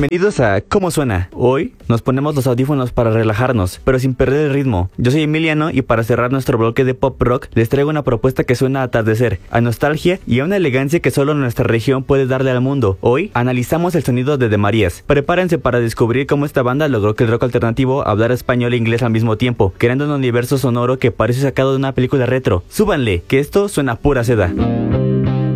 Bienvenidos a ¿Cómo suena? Hoy nos ponemos los audífonos para relajarnos, pero sin perder el ritmo. Yo soy Emiliano y para cerrar nuestro bloque de pop rock les traigo una propuesta que suena a atardecer, a nostalgia y a una elegancia que solo nuestra región puede darle al mundo. Hoy analizamos el sonido de The Marías. Prepárense para descubrir cómo esta banda logró que el rock alternativo hablara español e inglés al mismo tiempo, creando un universo sonoro que parece sacado de una película retro. Súbanle, que esto suena a pura seda.